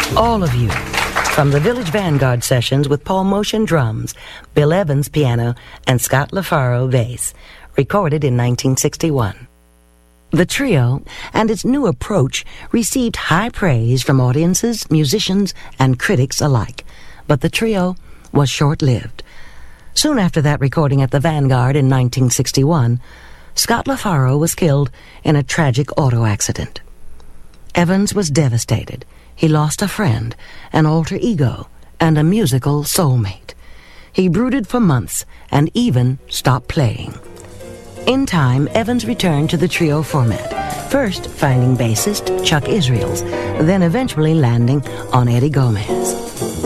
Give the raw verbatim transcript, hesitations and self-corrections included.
All of You, from the Village Vanguard sessions with Paul Motion drums, Bill Evans piano, and Scott LaFaro bass, recorded in nineteen sixty-one. The trio and its new approach received high praise from audiences, musicians, and critics alike, but the trio was short-lived. Soon after that recording at the Vanguard in nineteen sixty-one, Scott LaFaro was killed in a tragic auto accident. Evans was devastated. He lost a friend, an alter ego, and a musical soulmate. He brooded for months and even stopped playing. In time, Evans returned to the trio format, first finding bassist Chuck Israels, then eventually landing on Eddie Gomez.